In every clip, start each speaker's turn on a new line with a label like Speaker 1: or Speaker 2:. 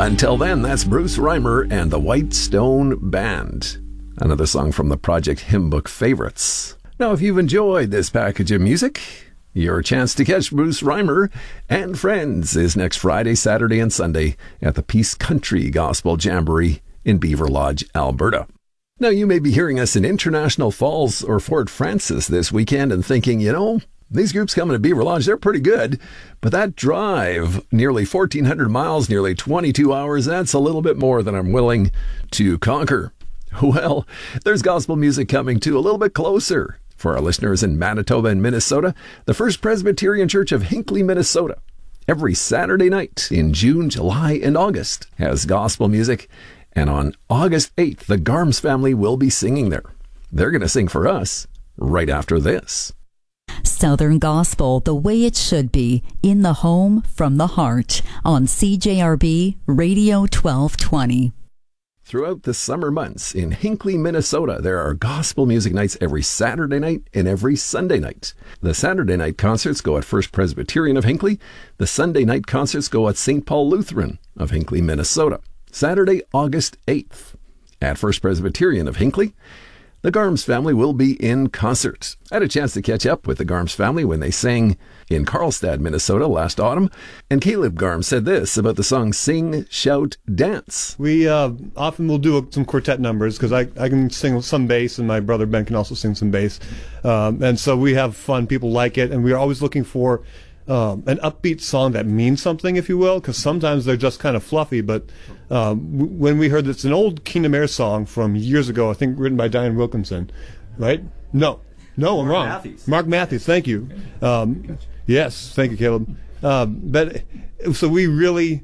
Speaker 1: Until then, that's Bruce Reimer and the White Stone Band. Another song from the Project Hymn Book Favorites. Now, if you've enjoyed this package of music, your chance to catch Bruce Reimer and friends is next Friday, Saturday, and Sunday at the Peace Country Gospel Jamboree in Beaver Lodge, Alberta. Now, you may be hearing us in International Falls or Fort Francis this weekend and thinking, these groups coming to Beaver Lodge, they're pretty good. But that drive, nearly 1,400 miles, nearly 22 hours, that's a little bit more than I'm willing to conquer. Well, there's gospel music coming too, a little bit closer. For our listeners in Manitoba and Minnesota, the First Presbyterian Church of Hinckley, Minnesota, every Saturday night in June, July, and August has gospel music. And on August 8th, the Garms family will be singing there. They're going to sing for us right after this.
Speaker 2: Southern Gospel, the way it should be, in the home, from the heart, on CJRB Radio 1220.
Speaker 1: Throughout the summer months in Hinckley, Minnesota, there are gospel music nights every Saturday night and every Sunday night. The Saturday night concerts go at First Presbyterian of Hinckley. The Sunday night concerts go at St. Paul Lutheran of Hinckley, Minnesota. Saturday, August 8th, at First Presbyterian of Hinckley, the Garms family will be in concert. I had a chance to catch up with the Garms family when they sang in Carlstadt, Minnesota last autumn, and Caleb Garms said this about the song Sing, Shout, Dance.
Speaker 3: We often will do some quartet numbers because I can sing some bass and my brother Ben can also sing some bass. And so we have fun, people like it, and we're always looking for an upbeat song that means something, if you will, because sometimes they're just kind of fluffy. But when we heard it's an old Kingdom Air song from years ago, I think written by Diane Wilkinson, right? No, I'm wrong.
Speaker 4: Matthews.
Speaker 3: Mark Matthews, thank you. Yes, thank you, Caleb. But so we really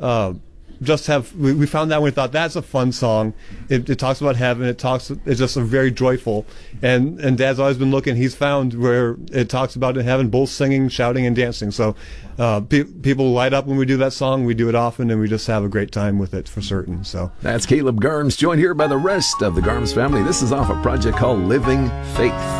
Speaker 3: we found that we thought that's a fun song. It talks about heaven. It's just a very joyful. And Dad's always been looking. He's found where it talks about in heaven, both singing, shouting, and dancing. So people light up when we do that song. We do it often, and we just have a great time with it for certain. So
Speaker 1: that's Caleb Garms, joined here by the rest of the Garms family. This is off a project called Living Faith.